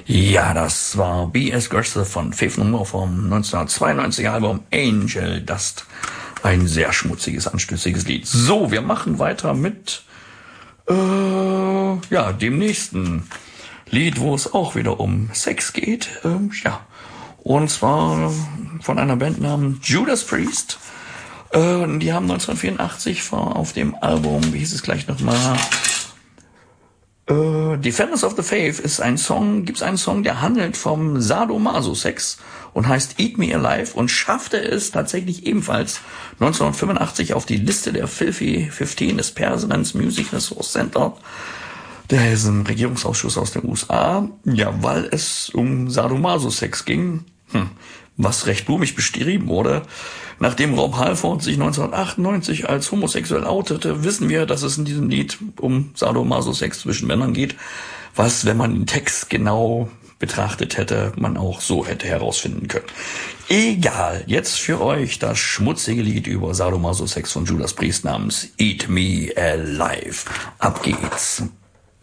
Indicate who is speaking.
Speaker 1: Ja, das war B.S. Gerster von Faith No More vom 1992er Album Angel Dust. Ein sehr schmutziges, anstößiges Lied. So, wir machen weiter mit dem nächsten Lied, wo es auch wieder um Sex geht. Und zwar von einer Band namens Judas Priest. Die haben 1984 auf dem Album, wie hieß es gleich nochmal, Defenders of the Faith gibt's einen Song, der handelt vom Sadomaso-Sex und heißt Eat Me Alive und schaffte es tatsächlich ebenfalls 1985 auf die Liste der Filthy 15 des President's Music Resource Center. Der ist ein Regierungsausschuss aus den USA, ja, weil es um Sadomaso-Sex ging, was recht blumig beschrieben wurde. Nachdem Rob Halford sich 1998 als homosexuell outete, wissen wir, dass es in diesem Lied um Sadomaso-Sex zwischen Männern geht, was, wenn man den Text genau betrachtet hätte, man auch so hätte herausfinden können. Egal, jetzt für euch das schmutzige Lied über Sadomaso-Sex von Judas Priest namens Eat Me Alive. Ab geht's.